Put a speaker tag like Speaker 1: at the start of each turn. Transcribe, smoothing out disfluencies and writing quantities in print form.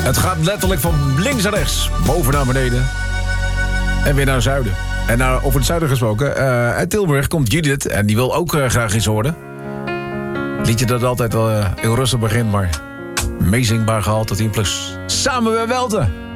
Speaker 1: Het gaat letterlijk van links naar rechts, boven naar beneden. En weer naar het zuiden. En over het zuiden gesproken, uit Tilburg komt Judith. En die wil ook graag iets horen. Liedje dat altijd wel heel rustig begint, maar meezingbaar gehaald tot 10+. Samen we welten.